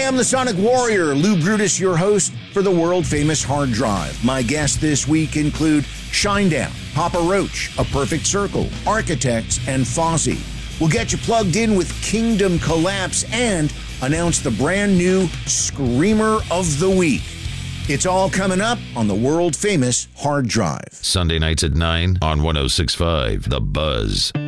am the Sonic Warrior, Lou Brutus, your host for the world-famous Hard Drive. My guests this week include Shinedown, Papa Roach, A Perfect Circle, Architects, and Fozzy. We'll get you plugged in with Kingdom Collapse and announce the brand new Screamer of the Week. It's all coming up on the world-famous Hard Drive. Sunday nights at 9 on 106.5 The Buzz.